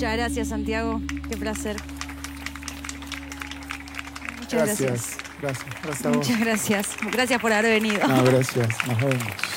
Muchas gracias, Santiago. Qué placer. Muchas gracias. Gracias a vos. Muchas gracias. Gracias por haber venido. No, gracias. Nos vemos.